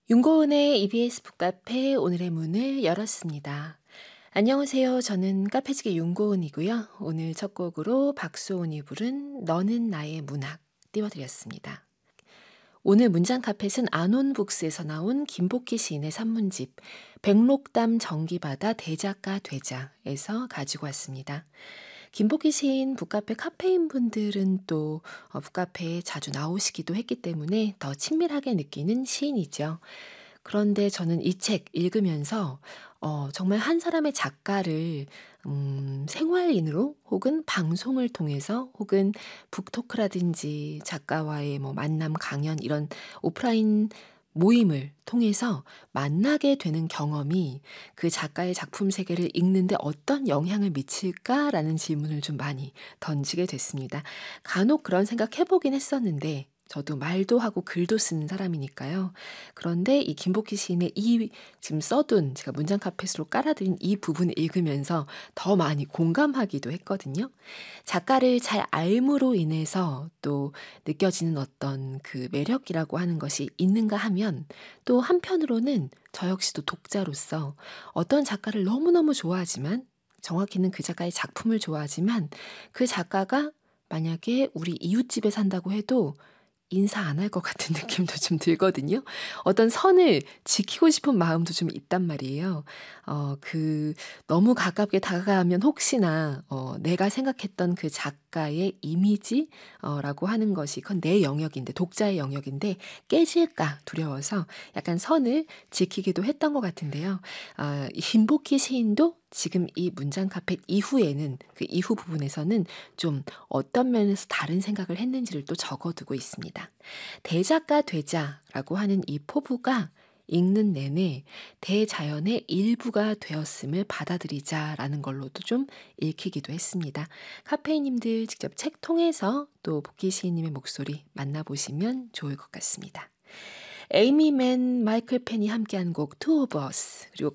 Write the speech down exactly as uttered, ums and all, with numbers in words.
윤고은의 이비에스 북카페 오늘의 문을 열었습니다. 안녕하세요. 저는 카페지기 윤고은이고요. 오늘 첫 곡으로 박소은이 부른 너는 나의 문학 띄워드렸습니다. 오늘 문장 카펫은 아논북스에서 나온 김복희 시인의 산문집 백록담 정기바다 대작가 되자에서 가지고 왔습니다. 김복희 시인 북카페 카페인 분들은 또 어, 북카페에 자주 나오시기도 했기 때문에 더 친밀하게 느끼는 시인이죠. 그런데 저는 이 책 읽으면서 어, 정말 한 사람의 작가를 음, 생활인으로 혹은 방송을 통해서 혹은 북토크라든지 작가와의 뭐 만남, 강연 이런 오프라인 모임을 통해서 만나게 되는 경험이 그 작가의 작품 세계를 읽는데 어떤 영향을 미칠까라는 질문을 좀 많이 던지게 됐습니다. 간혹 그런 생각 해보긴 했었는데 저도 말도 하고 글도 쓰는 사람이니까요. 그런데 이 김복희 시인의 이 지금 써둔 제가 문장 카펫으로 깔아드린 이 부분을 읽으면서 더 많이 공감하기도 했거든요. 작가를 잘 알므로 인해서 또 느껴지는 어떤 그 매력이라고 하는 것이 있는가 하면 또 한편으로는 저 역시도 독자로서 어떤 작가를 너무너무 좋아하지만 정확히는 그 작가의 작품을 좋아하지만 그 작가가 만약에 우리 이웃집에 산다고 해도 인사 안 할 것 같은 느낌도 좀 들거든요. 어떤 선을 지키고 싶은 마음도 좀 있단 말이에요. 어 그 너무 가깝게 다가가면 혹시나 어 내가 생각했던 그 작가의 이미지 어 라고 하는 것이 그건 내 영역인데 독자의 영역인데 깨질까 두려워서 약간 선을 지키기도 했던 것 같은데요. 아 이 김복희 시인도 지금 이 문장 카펫 이후에는 그 이후 부분에서는 좀 어떤 면에서 다른 생각을 했는지를 또 적어두고 있습니다. 대작가 되자라고 하는 이 포부가 읽는 내내 대자연의 일부가 되었음을 받아들이자라는 걸로도 좀 읽히기도 했습니다. 카페이님들 직접 책 통해서 또 복희 시인님의 목소리 만나보시면 좋을 것 같습니다. 에이미 맨, 마이클 펜이 함께한 곡 Two of Us 그리고